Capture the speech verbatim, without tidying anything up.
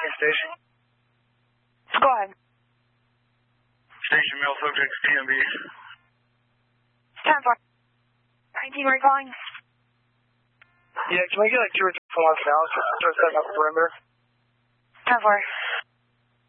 station. Go ahead. Station male subject C M B. ten four. nineteen, where are you calling? Yeah, can we get like two or three from Los Angeles just to start setting up a perimeter? ten four.